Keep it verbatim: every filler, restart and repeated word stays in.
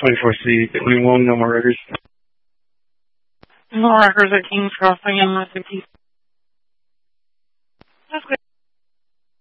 twenty-four C, twenty-one, no more records. No records at King's Crossing in Mississippi.